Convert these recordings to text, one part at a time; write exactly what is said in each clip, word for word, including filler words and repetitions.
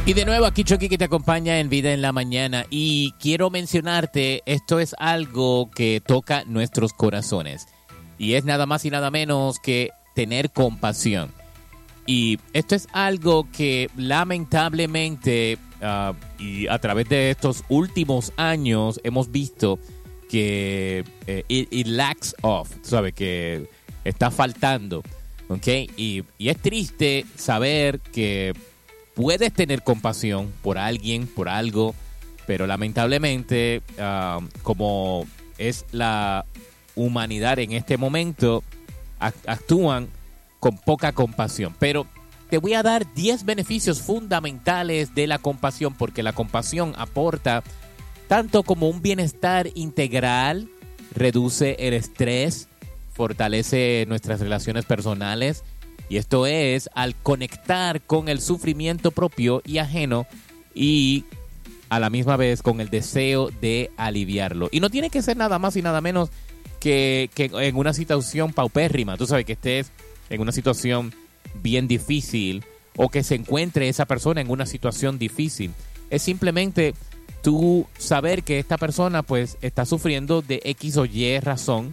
Y de nuevo aquí Chucky que te acompaña en Vida en la Mañana y quiero mencionarte, esto es algo que toca nuestros corazones y es nada más y nada menos que tener compasión. Y esto es algo que lamentablemente uh, y a través de estos últimos años hemos visto que eh, it, it lacks off, ¿sabes? Que está faltando, ¿ok? Y, y es triste saber que puedes tener compasión por alguien, por algo, pero lamentablemente, uh, como es la humanidad en este momento, actúan con poca compasión. Pero te voy a dar diez beneficios fundamentales de la compasión, porque la compasión aporta tanto como un bienestar integral, reduce el estrés, fortalece nuestras relaciones personales. Y esto es al conectar con el sufrimiento propio y ajeno y a la misma vez con el deseo de aliviarlo. Y no tiene que ser nada más y nada menos que, que en una situación paupérrima. Tú sabes que estés en una situación bien difícil o que se encuentre esa persona en una situación difícil. Es simplemente tú saber que esta persona pues está sufriendo de X o Y razón.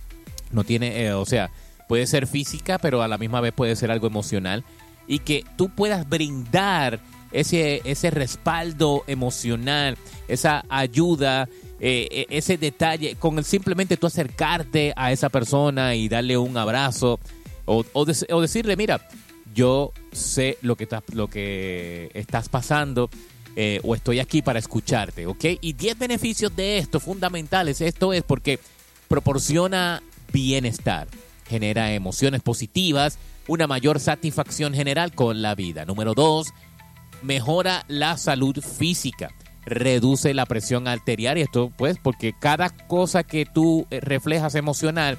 No tiene, eh, o sea... puede ser física, pero a la misma vez puede ser algo emocional. Y que tú puedas brindar ese, ese respaldo emocional, esa ayuda, eh, ese detalle, con el simplemente tú acercarte a esa persona y darle un abrazo. O, o, de, o decirle, mira, yo sé lo que, estás, lo que estás pasando eh, o estoy aquí para escucharte, ¿ok? Y diez beneficios de esto fundamentales. Esto es porque proporciona bienestar. Genera emociones positivas, una mayor satisfacción general con la vida. Número dos, mejora la salud física, reduce la presión arterial. Y esto pues porque cada cosa que tú reflejas emocional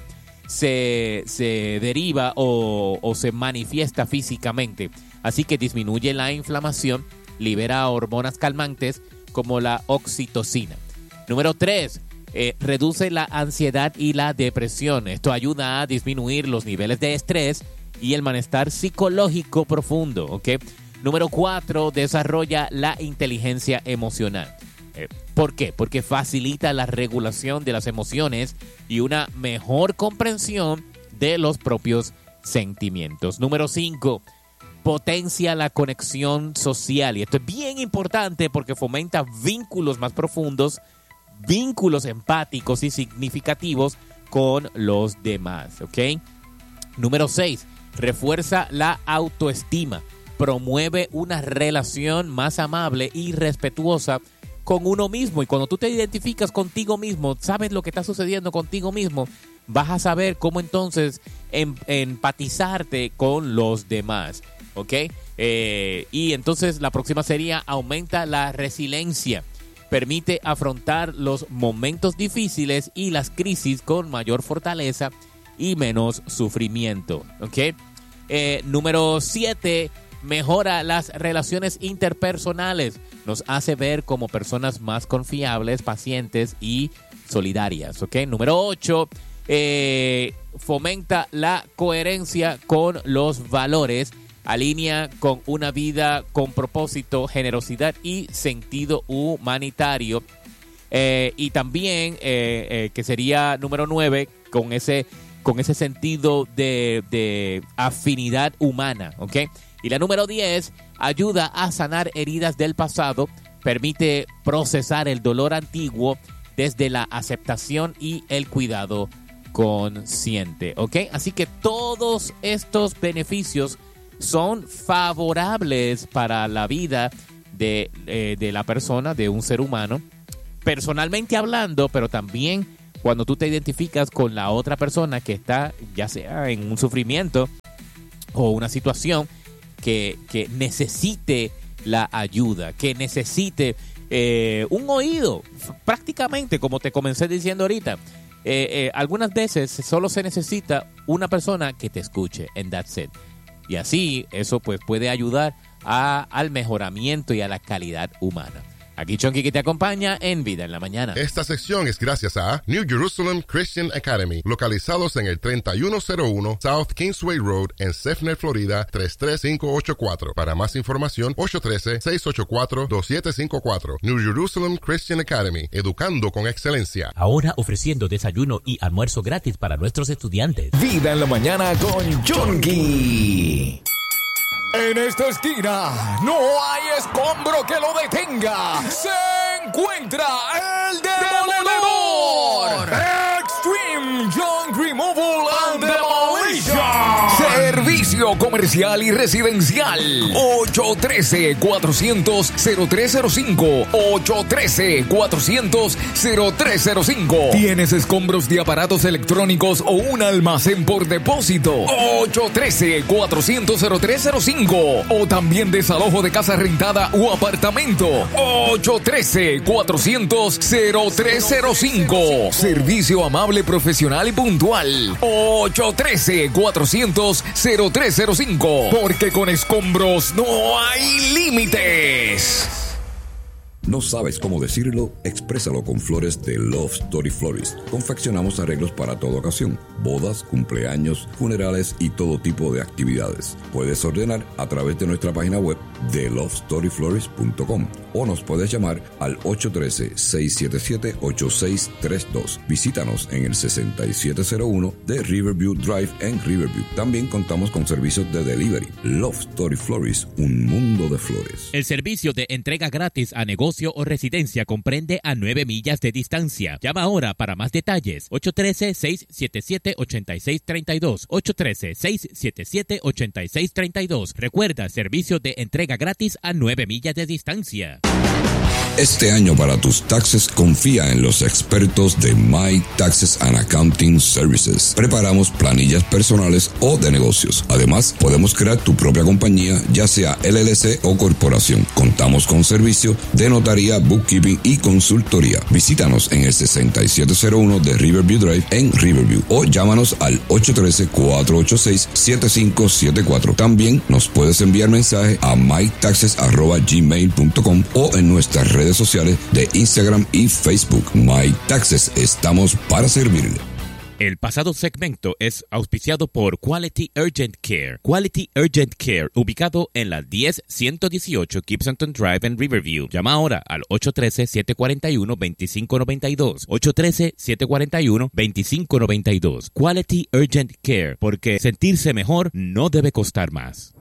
se, se deriva o, o se manifiesta físicamente. Así que disminuye la inflamación, libera hormonas calmantes como la oxitocina. Número tres, Eh, reduce la ansiedad y la depresión. Esto ayuda a disminuir los niveles de estrés y el malestar psicológico profundo, ¿ok? Número cuatro, desarrolla la inteligencia emocional. Eh, ¿Por qué? Porque facilita la regulación de las emociones y una mejor comprensión de los propios sentimientos. Número cinco, potencia la conexión social. Y esto es bien importante porque fomenta vínculos más profundos, vínculos empáticos y significativos con los demás, ¿ok? Número seis, refuerza la autoestima, promueve una relación más amable y respetuosa con uno mismo. Y cuando tú te identificas contigo mismo, sabes lo que está sucediendo contigo mismo, vas a saber cómo entonces em, empatizarte con los demás, ¿ok? Eh, y entonces la próxima sería aumenta la resiliencia. Permite afrontar los momentos difíciles y las crisis con mayor fortaleza y menos sufrimiento, ¿ok? Eh, número siete, mejora las relaciones interpersonales. Nos hace ver como personas más confiables, pacientes y solidarias, ¿ok? Número ocho, eh, fomenta la coherencia con los valores. Alinea con una vida con propósito, generosidad y sentido humanitario. Eh, y también, eh, eh, que sería número nueve, con ese, con ese sentido de, de afinidad humana, ¿ok? Y la número diez, ayuda a sanar heridas del pasado, permite procesar el dolor antiguo desde la aceptación y el cuidado consciente, ¿ok? Así que todos estos beneficios son favorables para la vida de, eh, de la persona, de un ser humano, personalmente hablando, pero también cuando tú te identificas con la otra persona que está ya sea en un sufrimiento o una situación que, que necesite la ayuda, que necesite eh, un oído, prácticamente como te comencé diciendo ahorita. Eh, eh, algunas veces solo se necesita una persona que te escuche, and that's it. Y así eso pues puede ayudar a, al mejoramiento y a la calidad humana. Aquí Chonky que te acompaña en Vida en la Mañana. Esta sección es gracias a New Jerusalem Christian Academy, localizados en el treinta y uno cero uno South Kingsway Road en Sefner, Florida, tres tres cinco ocho cuatro. Para más información, ocho uno tres, seis ocho cuatro, dos siete cinco cuatro. New Jerusalem Christian Academy, educando con excelencia. Ahora ofreciendo desayuno y almuerzo gratis para nuestros estudiantes. Vida en la Mañana con Chonky. En esta esquina no hay escombro que lo detenga. Se encuentra el Demoledor. Extreme Junk Removal and Demolition. Servicio comercial y residencial. ocho uno tres, cuatro cero cero, cero tres cero cinco. ocho uno tres, cuatro cero cero, cero tres cero cinco. ¿Tienes escombros de aparatos electrónicos o un almacén por depósito? ocho uno tres, cuatro cero cero, cero tres cero cinco. O también desalojo de casa rentada o apartamento. ocho uno tres, cuatro cero cero, cero tres cero cinco. Servicio amable, profesional y puntual. ocho uno tres, cuatro cero cero, cero tres cero cinco. Porque con escombros no hay límites. ¿No sabes cómo decirlo? Exprésalo con flores de Love Story Florist. Confeccionamos arreglos para toda ocasión, bodas, cumpleaños, funerales y todo tipo de actividades. Puedes ordenar a través de nuestra página web de love story florist punto com o nos puedes llamar al ocho uno tres, seis siete siete, ocho seis tres dos. Visítanos en el sesenta y siete cero uno de Riverview Drive en Riverview. También contamos con servicios de delivery. Love Story Florist, un mundo de flores. El servicio de entrega gratis a negocio o residencia comprende a nueve millas de distancia. Llama ahora para más detalles. ocho uno tres, seis siete siete, ocho seis tres dos. ocho uno tres, seis siete siete, ocho seis tres dos. Recuerda, servicio de entrega gratis a nueve millas de distancia. Este año para tus taxes confía en los expertos de My Taxes and Accounting Services. Preparamos planillas personales o de negocios. Además, podemos crear tu propia compañía, ya sea L L C o corporación. Contamos con servicio de notaría, bookkeeping y consultoría. Visítanos en el sesenta y siete cero uno de Riverview Drive en Riverview o llámanos al ocho uno tres, cuatro ocho seis, siete cinco siete cuatro. También nos puedes enviar mensaje a my taxes arroba gmail punto com o en nuestras redes sociales de Instagram y Facebook. My Taxes, estamos para servirle. El pasado segmento es auspiciado por Quality Urgent Care. Quality Urgent Care, ubicado en la diez ciento dieciocho Gibsonton Drive en Riverview. Llama ahora al ocho uno tres, siete cuatro uno, dos cinco nueve dos. ocho uno tres, siete cuatro uno, dos cinco nueve dos. Quality Urgent Care, porque sentirse mejor no debe costar más.